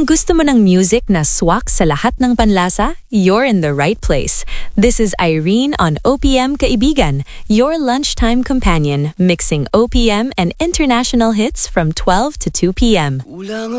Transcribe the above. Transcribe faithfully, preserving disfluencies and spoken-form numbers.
Kung gusto mo ng music na swak sa lahat ng panlasa, you're in the right place. This is Irene on O P M Kaibigan, your lunchtime companion, mixing O P M and international hits from twelve to two p m.